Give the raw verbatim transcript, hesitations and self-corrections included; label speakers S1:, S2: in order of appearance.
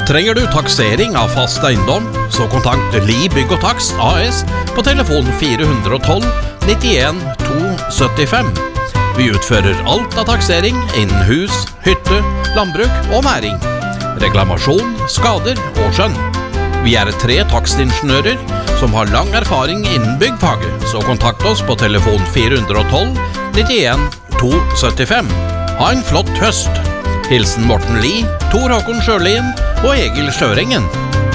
S1: Trenger du taksering av fast eiendom, så kontakt Li Bygg og Takst A S på telefon fire ett to nittien to syttifem. Vi utfører alt av taksering innen hus, hytte, landbruk og næring. Reklamasjon, skader og skjønn. Vi er tre takstingeniører som har lang erfaring innen byggfaget, så kontakt oss på telefon fire ett to nittien to syttifem. Ha en flott høst! Hilsen Morten Li, Tor Håkon Sjølien og Egil Sjørengen.